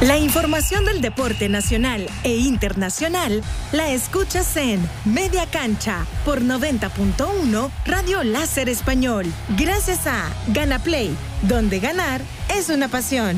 La información del deporte nacional e internacional la escuchas en Media Cancha por 90.1 Radio Láser Español. Gracias a GanaPlay, donde ganar es una pasión.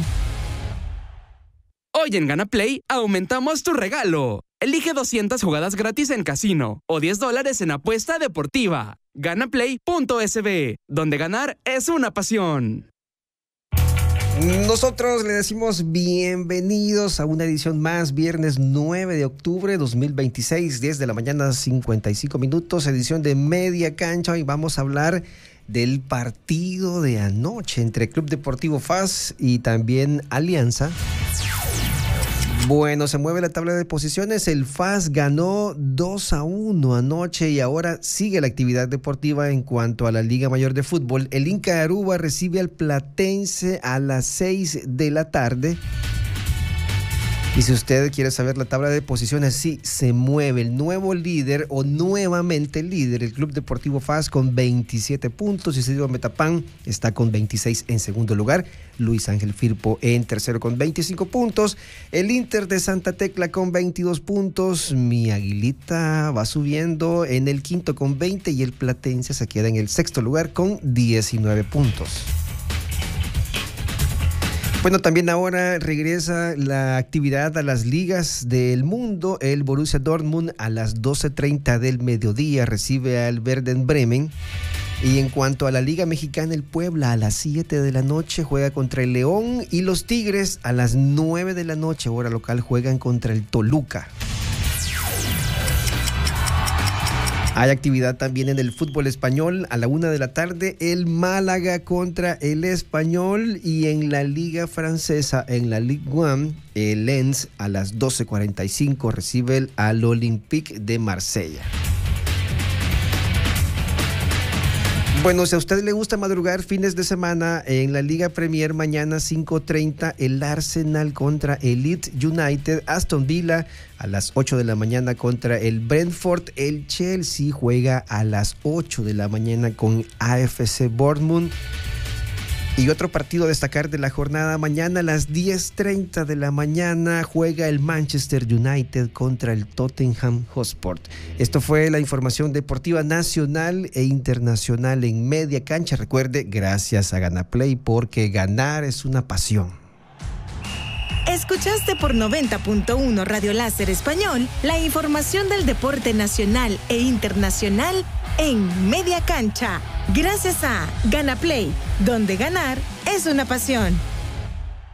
Hoy en GanaPlay aumentamos tu regalo. Elige 200 jugadas gratis en casino o $10 en apuesta deportiva. GanaPlay.sb, donde ganar es una pasión. Nosotros le decimos bienvenidos a una edición más, viernes 9 de octubre 2026, 10 de la mañana, 55 minutos, edición de Media Cancha. Y vamos a hablar del partido de anoche entre Club Deportivo FAS y también Alianza. Bueno, se mueve la tabla de posiciones. El FAS ganó 2-1 anoche y ahora sigue la actividad deportiva en cuanto a la Liga Mayor de Fútbol. El Inca de Aruba recibe al Platense a las 6 de la tarde. Y si usted quiere saber la tabla de posiciones, sí, se mueve el nuevo líder o nuevamente el líder, el Club Deportivo FAS con 27 puntos. Isidro Metapán está con 26 en segundo lugar. Luis Ángel Firpo en tercero con 25 puntos. El Inter de Santa Tecla con 22 puntos. Mi Aguilita va subiendo en el quinto con 20 y el Platense se queda en el sexto lugar con 19 puntos. Bueno, también ahora regresa la actividad a las ligas del mundo. El Borussia Dortmund a las 12:30 del mediodía recibe al Werder Bremen. Y en cuanto a la Liga Mexicana, el Puebla a las 7 de la noche juega contra el León y los Tigres a las 9 de la noche, hora local, juegan contra el Toluca. Hay actividad también en el fútbol español. A la 1 de la tarde, el Málaga contra el Español. Y en la Liga Francesa, en la Ligue 1, el Lens a las 12:45 recibe al Olympique de Marsella. Bueno, si a usted le gusta madrugar fines de semana, en la Liga Premier mañana 5:30 el Arsenal contra el Leeds United, Aston Villa a las 8 de la mañana contra el Brentford, el Chelsea juega a las 8 de la mañana con AFC Bournemouth. Y otro partido a destacar de la jornada, mañana a las 10:30 de la mañana juega el Manchester United contra el Tottenham Hotspur. Esto fue la información deportiva nacional e internacional en Media Cancha. Recuerde, gracias a GanaPlay, porque ganar es una pasión. Escuchaste por 90.1 Radio Láser Español la información del deporte nacional e internacional en Media Cancha. Gracias a GanaPlay, donde ganar es una pasión.